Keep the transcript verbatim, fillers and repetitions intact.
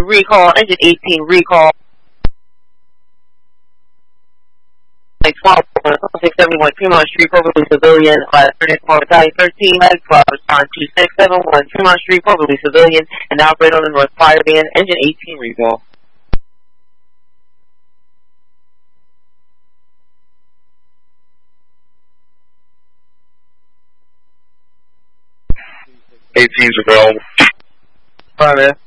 recall, engine eighteen recall. twelve, six seventy-one Fremont Street, probably civilian, uh, Battalion thirteen, respond two six seven one Fremont Street, probably civilian, and operator on the North Fire Band, engine eighteen recall. eighteen's available. Fire, man.